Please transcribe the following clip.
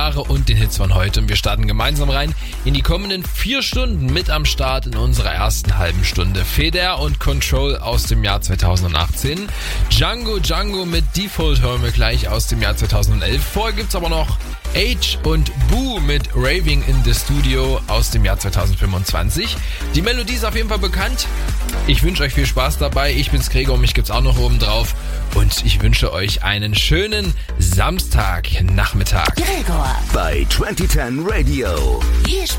Jahre und den Hits von heute. Und wir starten gemeinsam rein in die kommenden 4 Stunden mit am Start in unserer ersten halben Stunde. Feder und Control aus dem Jahr 2018. Django mit Default hören wir gleich aus dem Jahr 2011. Vorher gibt's aber noch Age und Boo mit Raving in the Studio aus dem Jahr 2025. Die Melodie ist auf jeden Fall bekannt. Ich wünsche euch viel Spaß dabei. Ich bin's Gregor, mich gibt's auch noch oben drauf. Und ich wünsche euch einen schönen Samstagnachmittag. Gregor bei 2010 Radio. Hier